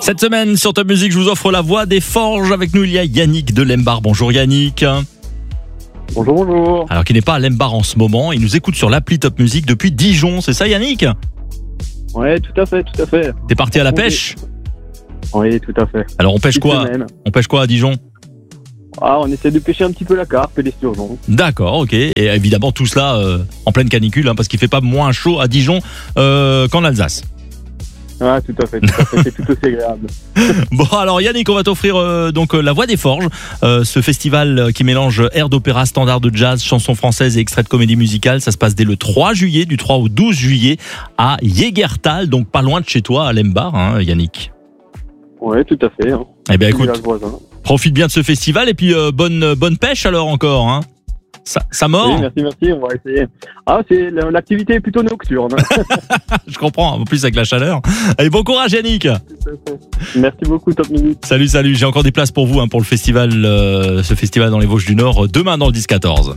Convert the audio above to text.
Cette semaine sur Top Music, je vous offre la voix des forges. Avec nous, il y a Yannick de Lembar. Bonjour Yannick. Bonjour, bonjour. Alors qu'il n'est pas à Lembar en ce moment, il nous écoute sur l'appli Top Music depuis Dijon, c'est ça Yannick? Ouais, tout à fait. T'es parti à la pêche? Oui, tout à fait. Alors on pêche Petite quoi? semaine. On pêche quoi à Dijon? On essaie de pêcher un petit peu la carpe et l'esturgeon. D'accord, ok. Et évidemment tout cela en pleine canicule, parce qu'il fait pas moins chaud à Dijon qu'en Alsace. Ah, tout à fait, c'est tout aussi agréable. Bon alors Yannick, on va t'offrir donc la voix des forges, ce festival qui mélange air d'opéra, standard de jazz, chansons françaises et extraits de comédie musicale. Ça se passe dès le 3 juillet, du 3 au 12 juillet à Jägertal, donc pas loin de chez toi à Lembar, hein, Yannick. Ouais, tout à fait. Eh bien écoute, Village voisin. profite bien de ce festival et puis bonne pêche alors encore, hein. Ça mord. Oui, merci, on va essayer. C'est l'activité est plutôt nocturne. Je comprends, en plus avec la chaleur. Allez, bon courage Yannick. Merci beaucoup, Top Music. Salut, j'ai encore des places pour vous pour le festival, ce festival dans les Vosges du Nord, demain dans le 10-14.